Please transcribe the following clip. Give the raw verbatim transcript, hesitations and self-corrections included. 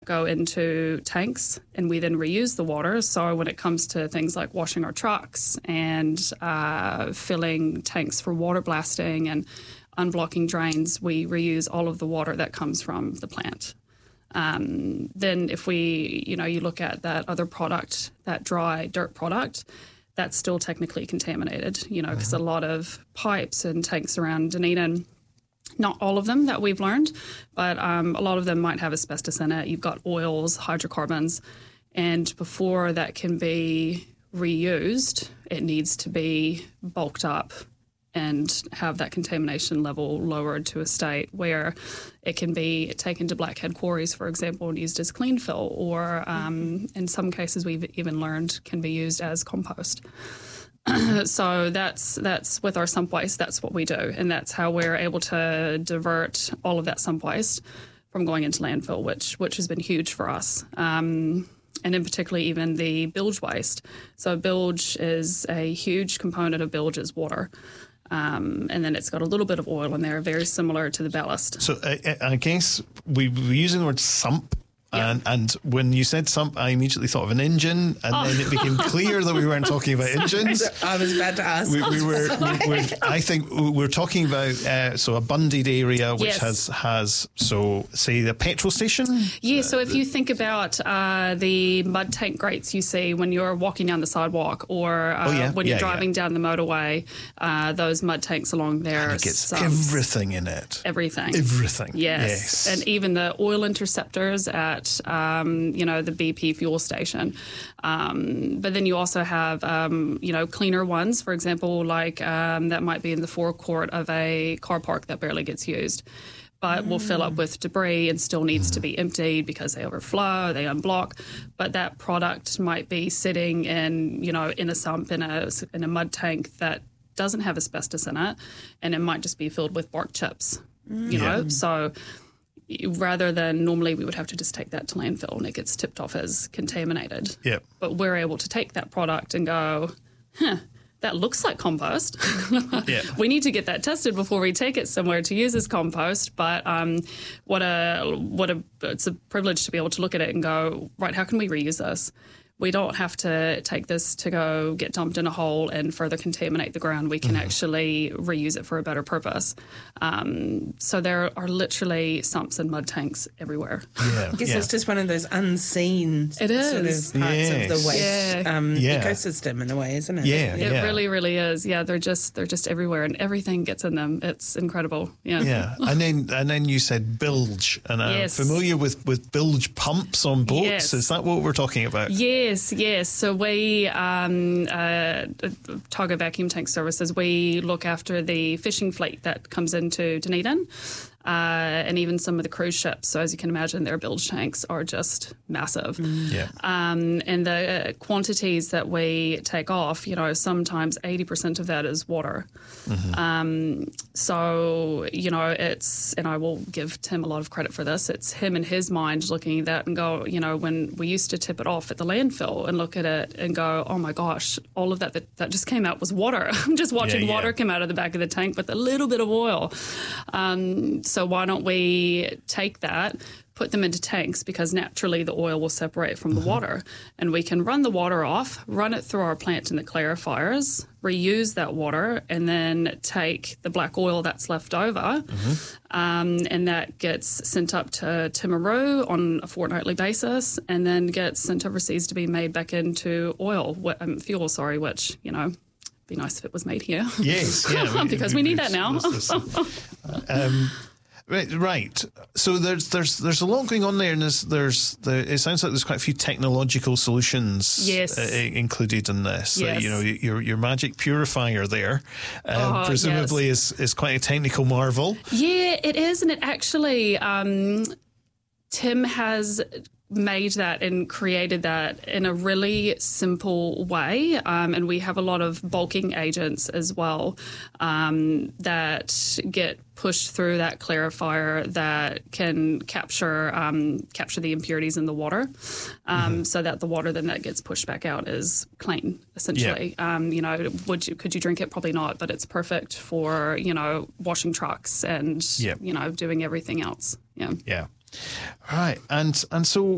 go into tanks, and we then reuse the water. So when it comes to things like washing our trucks and uh, filling tanks for water blasting and unblocking drains, we reuse all of the water that comes from the plant. Um, then if we, you know, you look at that other product, that dry dirt product, that's still technically contaminated, you know, because mm-hmm. a lot of pipes and tanks around Dunedin, not all of them that we've learned, but um, a lot of them might have asbestos in it. You've got oils, hydrocarbons, and before that can be reused, it needs to be bulked up and have that contamination level lowered to a state where it can be taken to blackhead quarries, for example, and used as clean fill, or um, in some cases we've even learned can be used as compost. So that's that's with our sump waste, that's what we do, and that's how we're able to divert all of that sump waste from going into landfill, which which has been huge for us. Um, and in particular, even the bilge waste. So bilge is a huge component of bilge is water. Um, and then it's got a little bit of oil in there, very similar to the ballast. So uh, I guess we were using the word sump. Yeah. And, and when you said sump, I immediately thought of an engine, and oh. then it became clear that we weren't talking about engines. I was about to ask. We, we were, we were, I think we're talking about uh, so a bunded area which yes. has has so say the petrol station. Yeah. Uh, so if you think about uh, the mud tank grates you see when you're walking down the sidewalk, or uh, oh, yeah. when you're yeah, driving yeah. down the motorway, uh, those mud tanks along there. And it gets everything in it. Everything. Everything. Yes. yes. And even the oil interceptors at Um, you know, the B P fuel station. Um, but then you also have, um, you know, cleaner ones, for example, like um, that might be in the forecourt of a car park that barely gets used, but mm. will fill up with debris and still needs mm. to be emptied because they overflow, they unblock. But that product might be sitting in, you know, in a sump, in a, in a mud tank that doesn't have asbestos in it, and it might just be filled with bark chips, mm. you yeah. know, so... rather than normally we would have to just take that to landfill and it gets tipped off as contaminated. Yep. But we're able to take that product and go, huh, that looks like compost. Yeah. We need to get that tested before we take it somewhere to use as compost. But um, what a what a it's a privilege to be able to look at it and go, right, how can we reuse this? We don't have to take this to go get dumped in a hole and further contaminate the ground. We can mm-hmm. actually reuse it for a better purpose. Um, so there are literally sumps and mud tanks everywhere. Yeah, I guess yeah. it's just one of those unseen it is. sort of parts yes. of the waste yeah. um, yeah. ecosystem in a way, isn't it? Yeah, It yeah. really, really is. Yeah, they're just they're just everywhere, and everything gets in them. It's incredible. Yeah. Yeah, and then and then you said bilge, and I'm yes. familiar with, with bilge pumps on boats. Yes. Is that what we're talking about? Yes, yes. So we, um, uh, Targa Vacuum Tank Services, we look after the fishing fleet that comes into Dunedin. Uh, and even some of the cruise ships. So as you can imagine, their bilge tanks are just massive. Mm. Yeah. Um, and the quantities that we take off, you know, sometimes eighty percent of that is water. Mm-hmm. Um, so, you know, it's, and I will give Tim a lot of credit for this, it's him in his mind looking at that and go, you know, when we used to tip it off at the landfill and look at it and go, oh my gosh, all of that that, that just came out was water. I'm just watching yeah, yeah. water come out of the back of the tank with a little bit of oil. Um, So why don't we take that, put them into tanks, because naturally the oil will separate from the mm-hmm. water, and we can run the water off, run it through our plant in the clarifiers, reuse that water, and then take the black oil that's left over, mm-hmm. um, and that gets sent up to Timaru on a fortnightly basis, and then gets sent overseas to be made back into oil, um, fuel, sorry, which, you know, be nice if it was made here. Yes, yeah. because we need that now. um, Right, right. So there's there's there's a lot going on there, and there's there's there, it sounds like there's quite a few technological solutions yes. uh, included in this. Yes. Uh, you know, your your magic purifier there, um, oh, presumably yes. is is quite a technical marvel. Yeah, it is, and it actually um, Tim has made that and created that in a really simple way. Um, and we have a lot of bulking agents as well um, that get pushed through that clarifier that can capture um, capture the impurities in the water, um, mm-hmm. so that the water then that gets pushed back out is clean, essentially. Yeah. Um, you know, would you, could you drink it? Probably not, but it's perfect for, you know, washing trucks and, yeah. you know, doing everything else. Yeah. Yeah. Right. And, and so